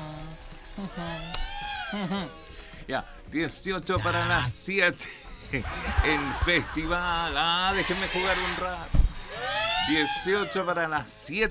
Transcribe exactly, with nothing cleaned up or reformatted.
Ya, dieciocho para las siete en festival. Ah, déjenme jugar un rato. dieciocho para las siete.